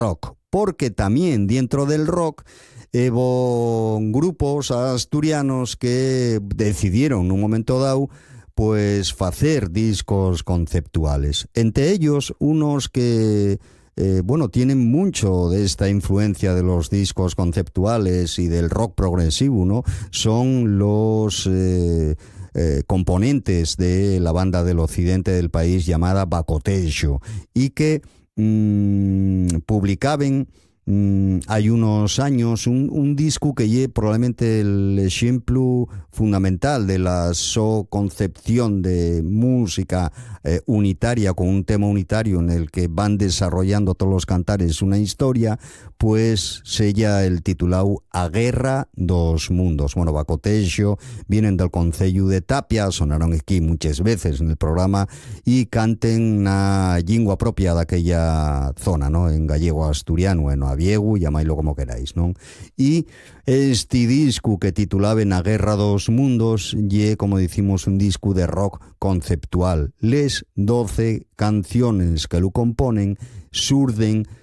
rock, porque también dentro del rock hubo grupos asturianos que decidieron en un momento dado pues hacer discos conceptuales. Entre ellos unos que bueno, tienen mucho de esta influencia de los discos conceptuales y del rock progresivo, ¿no? Son los componentes de la banda del occidente del país llamada Bacotello, y que publicaban hay unos años un disco que es probablemente el ejemplo fundamental de la concepción de música unitaria, con un tema unitario en el que van desarrollando todos los cantares una historia, pues sella el titulado A Guerra dos Mundos. Bueno, Bacotello vienen del concello de Tapia, sonaron aquí muchas veces en el programa, y canten una lengua propia de aquella zona, ¿no? En gallego asturiano, en aviegu, llamáislo como queráis, ¿no? Y este disco que titulaban A Guerra dos Mundos, y como decimos, un disco de rock conceptual. Les 12 canciones que lo componen surden